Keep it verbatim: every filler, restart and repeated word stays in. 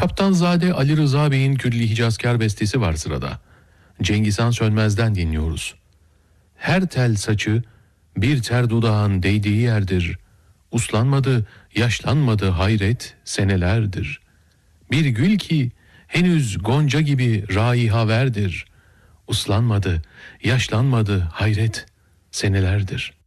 Kaptanzade Ali Rıza Bey'in Külli Hicazkar bestesi var sırada. Cengiz Han Sönmez'den dinliyoruz. Her tel saçı bir ter dudağın değdiği yerdir. Uslanmadı, yaşlanmadı hayret senelerdir. Bir gül ki henüz gonca gibi raiha verdir. Uslanmadı, yaşlanmadı hayret senelerdir.